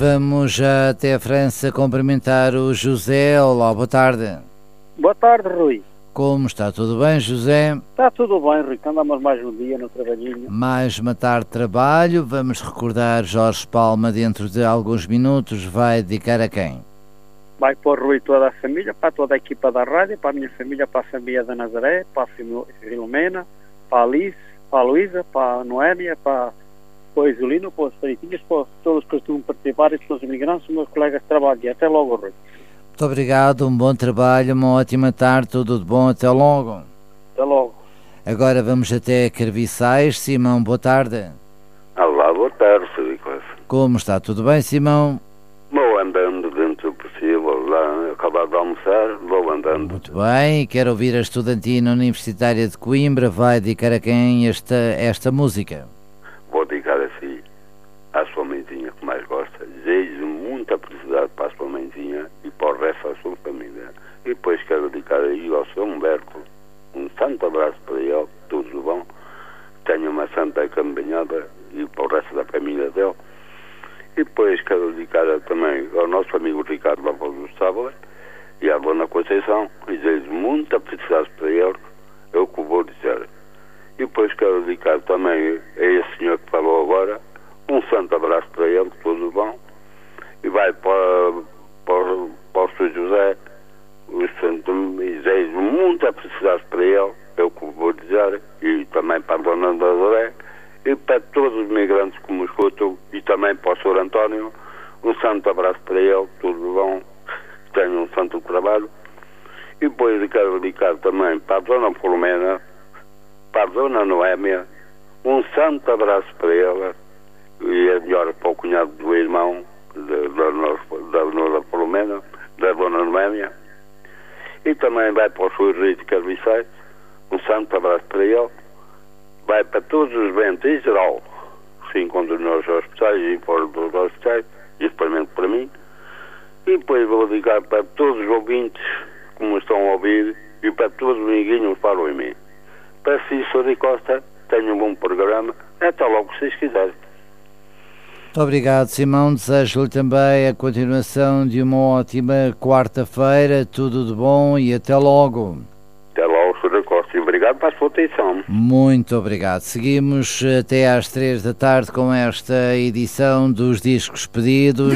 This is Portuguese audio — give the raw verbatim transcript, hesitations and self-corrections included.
Vamos já até a França cumprimentar o José. Olá, boa tarde. Boa tarde, Rui. Como está? Tudo bem, José? Está tudo bem, Rui. Andamos mais um dia no trabalhinho. Mais uma tarde de trabalho. Vamos recordar Jorge Palma dentro de alguns minutos. Vai dedicar a quem? Vai para o Rui toda a família, para toda a equipa da rádio, para a minha família, para a família da Nazaré, para a Filomena, para a Alice, para a Luísa, para a Noémia, para o Isolino, para os Freitinhas, para todos que costumam participar e para os imigrantes, os meus colegas de trabalho. E até logo, Rui. Muito obrigado, um bom trabalho, uma ótima tarde, tudo de bom, até logo. Até logo. Agora vamos até Carviçais. Simão, boa tarde. Olá, boa tarde, Filipe. Como está? Tudo bem, Simão? Vou andando dentro do possível, lá, acabar de almoçar, vou andando. Muito bem, quero ouvir a estudantina universitária de Coimbra. Vai dedicar a quem esta, esta música? Vou dedicar assim à sua mãezinha que mais gosta. Desejo muita felicidade para a sua mãezinha e para o resto da sua família. E depois quero dedicar aí ao seu Humberto um santo abraço para ele, tudo de bom. Tenha uma santa caminhada e para o resto da família dele. E depois quero dedicar também ao nosso amigo Ricardo Lopes do Sábado e à Dona Conceição. E desejo muita felicidade para ele, é o que vou dizer. E depois quero dedicar também a esse senhor que falou agora um santo abraço para ele, tudo bom. E vai para, para, para o São José, o santo, e desejo muita felicidade para ele, é o que vou dizer. E também para a Dona Nazaré e para todos os migrantes que me escutam e também para o senhor António, um santo abraço para ele, tudo bom, tenha um santo trabalho. E depois quero dedicar também para a Dona Filomena, para a Dona Noémia, um santo abraço para ela e é melhor para o cunhado do irmão da Dona Filomena, da Dona Noémia. E também vai para o senhor Rui de Carviçais, um santo abraço para ele. Vai para todos os doentes em geral que se encontram nos hospitais e fora dos hospitais, especialmente para mim. E depois vou ligar para todos os ouvintes que me estão a ouvir e para todos os amiguinhos que falam em mim. Para si, senhor Costa, tenha um bom programa. Até logo, se vocês quiserem. Muito obrigado, Simão. Desejo-lhe também a continuação de uma ótima quarta-feira. Tudo de bom e até logo. Até logo, senhor Costa. E obrigado pela sua atenção. Muito obrigado. Seguimos até às três da tarde com esta edição dos Discos Pedidos.